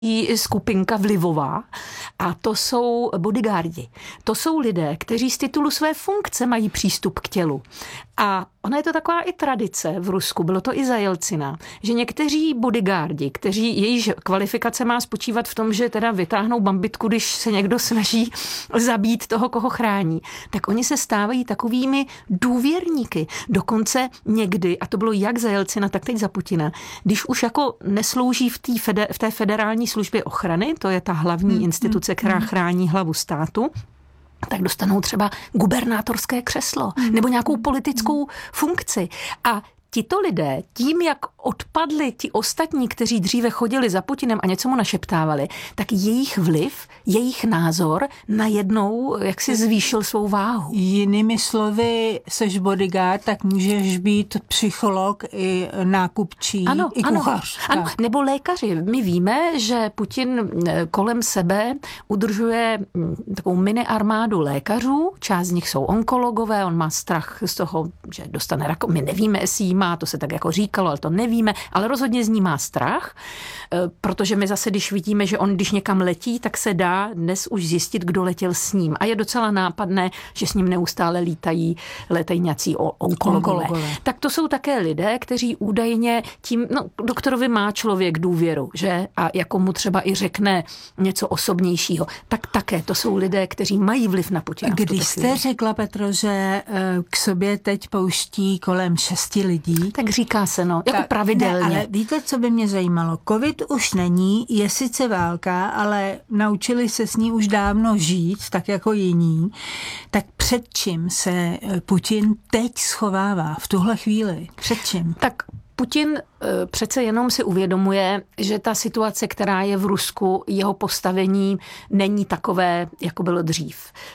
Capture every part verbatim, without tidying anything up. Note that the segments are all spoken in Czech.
skupinka vlivová a to jsou bodyguardi. To jsou lidé, kteří z titulu své funkce mají přístup k tělu. A ona je to taková i tradice v Rusku, bylo to i za Jelcina, že někteří bodyguardi, kteří jejíž kvalifikace má spočívat v tom, že teda vytáhnou bambitku, když se někdo snaží zabít toho, koho chrání, tak oni se stávají takovými důvěrníky. Dokonce někdy, a to bylo jak za Jelcina, tak teď za Putina, když už jako neslouží v té fede, v té federální službě ochrany, to je ta hlavní instituce, která chrání hlavu státu, tak dostanou třeba gubernátorské křeslo nebo nějakou politickou funkci. A tito lidé, tím, jak odpadli ti ostatní, kteří dříve chodili za Putinem a něco mu našeptávali, tak jejich vliv, jejich názor najednou jak si zvýšil svou váhu. Jinými slovy, seš bodyguard, tak můžeš být psycholog i nákupčí, ano, i kuchař. Ano, ano, nebo lékaři. My víme, že Putin kolem sebe udržuje takovou mini armádu lékařů, část z nich jsou onkologové, on má strach z toho, že dostane rakovinu. My nevíme, jestli jí má, to se tak jako říkalo, ale to nevíme, ale rozhodně z ní má strach, protože my zase, když vidíme, že on když někam letí, tak se dá dnes už zjistit, kdo letěl s ním. A je docela nápadné, že s ním neustále lítají, letají nějací onkologové. onkologové. Tak to jsou také lidé, kteří údajně tím, no doktorovi má člověk důvěru, že? A jako mu třeba i řekne něco osobnějšího, tak také to jsou lidé, kteří mají vliv na Putina. Když jste řekla, Petro, že k sobě teď pouští kolem šesti lidí, tak říká se, no, jako tak, pravidelně. Ne, ale víte, co by mě zajímalo? Covid už není, je sice válka, ale naučili se s ní už dávno žít, tak jako jiní. Tak před čím se Putin teď schovává v tuhle chvíli? Před čím? Tak Putin přece jenom si uvědomuje, že ta situace, která je v Rusku, jeho postavení není takové, jako bylo dřív.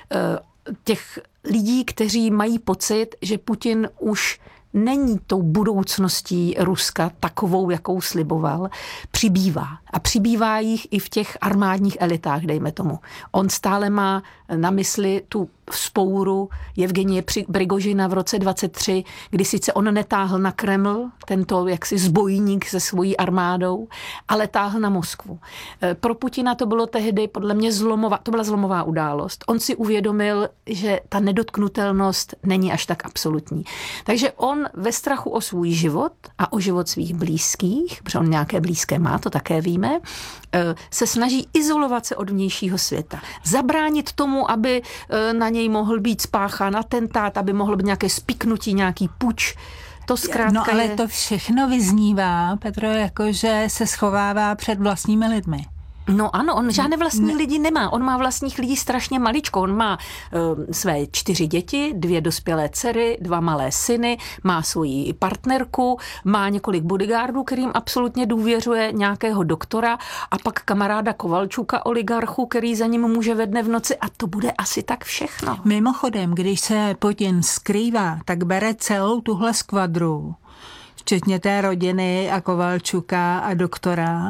Těch lidí, kteří mají pocit, že Putin už není tou budoucností Ruska takovou, jakou sliboval, přibývá. A přibývá jich i v těch armádních elitách, dejme tomu. On stále má na mysli tu vzpouru Jevgenie Prigožina v roce dvacet tři, kdy sice on netáhl na Kreml, tento jaksi zbojník se svojí armádou, ale táhl na Moskvu. Pro Putina to bylo tehdy podle mě zlomová, to byla zlomová událost. On si uvědomil, že ta nedotknutelnost není až tak absolutní. Takže on ve strachu o svůj život a o život svých blízkých, protože on nějaké blízké má, to také víme, se snaží izolovat se od vnějšího světa. Zabránit tomu, aby na něj mohl být spáchán atentát, aby mohl být nějaké spiknutí, nějaký puč. To zkrátka no ale je... to všechno vyznívá, Petro, jako že se schovává před vlastními lidmi. No ano, on žádné vlastní ne. lidi nemá. On má vlastních lidí strašně maličko. On má uh, své čtyři děti, dvě dospělé dcery, dva malé syny, má svoji partnerku, má několik bodyguardů, kterým absolutně důvěřuje, nějakého doktora a pak kamaráda Kovalčuka, oligarchu, který za ním může ve dne v noci a to bude asi tak všechno. Mimochodem, když se Putin skrývá, tak bere celou tuhle skvadru, včetně té rodiny a Kovalčuka a doktora,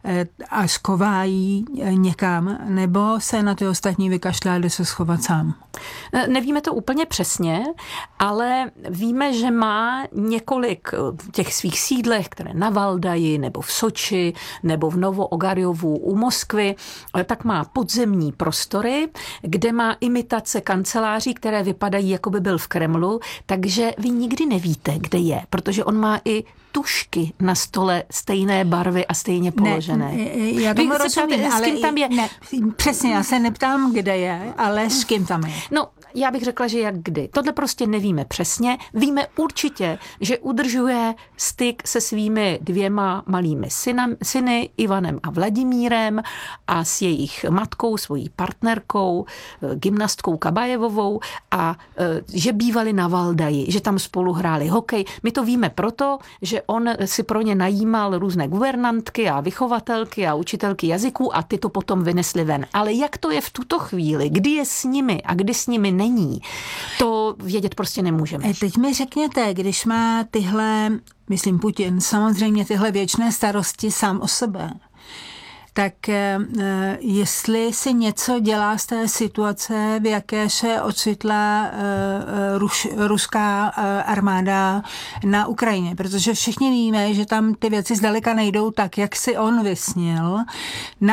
a skovájí někam, nebo se na ty ostatní vykašlá, jde se schovat sám? Nevíme to úplně přesně, ale víme, že má několik těch svých sídlech, které na Valdaji, nebo v Soči, nebo v Novoogarjovu u Moskvy, tak má podzemní prostory, kde má imitace kanceláří, které vypadají, jako by byl v Kremlu, takže vy nikdy nevíte, kde je, protože on má i tušky na stole stejné barvy a stejně položené. Ne, já tomu rozumím, ale tam je. Ne, přesně, já se neptám, kde je, ale s kým tam je. No, já bych řekla, že jak kdy. Tohle prostě nevíme přesně. Víme určitě, že udržuje styk se svými dvěma malými syna, syny, Ivanem a Vladimírem, a s jejich matkou, svojí partnerkou, gymnastkou Kabajevovou, a že bývali na Valdaji, že tam spolu hráli hokej. My to víme proto, že on si pro ně najímal různé guvernantky a vychovatelky a učitelky jazyků a ty to potom vynesli ven. Ale jak to je v tuto chvíli, kdy je s nimi a kdy s nimi není, to vědět prostě nemůžeme. Teď mi řekněte, když má tyhle, myslím Putin, samozřejmě tyhle věčné starosti sám o sebe, tak jestli si něco dělá z té situace, v jaké se ocitla ruš, ruská armáda na Ukrajině, protože všichni víme, že tam ty věci zdaleka nejdou tak, jak si on vysnil.